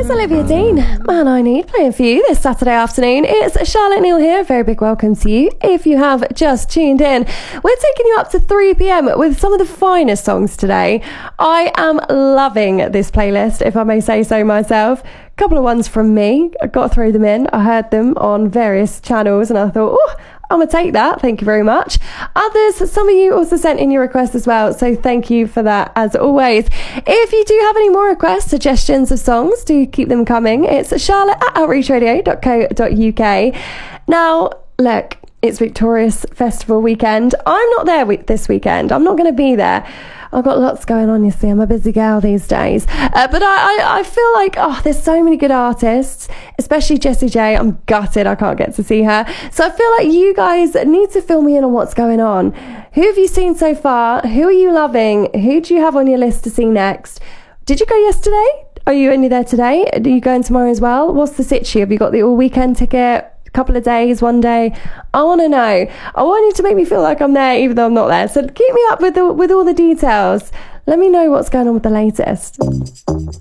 Olivia Dean, Man I Need, playing for you this Saturday afternoon. It's Charlotte Neal here. Very big welcome to you if you have just tuned in. We're taking you up to 3 p.m. with some of the finest songs today. I am loving this playlist, if I may say so myself. A couple of ones from me. I got to throw them in. I heard them on various channels and I thought, oh, I'm going to take that. Thank you very much. Others, some of you also sent in your requests as well. So thank you for that as always. If you do have any more requests, suggestions of songs, do keep them coming. It's charlotte@outreachradio.co.uk. Now, look, it's Victorious Festival weekend. I'm not there this weekend. I'm not going to be there. I've got lots going on, you see. I'm a busy gal these days. But I feel like, there's so many good artists, especially Jessie J. I'm gutted I can't get to see her. So I feel like you guys need to fill me in on what's going on. Who have you seen so far? Who are you loving? Who do you have on your list to see next? Did you go yesterday? Are you only there today? Are you going tomorrow as well? What's the situ? Have you got the all-weekend ticket? Couple of days, one day? I want to know. I want you to make me feel like I'm there even though I'm not there. So keep me up with all the details. Let me know what's going on with the latest.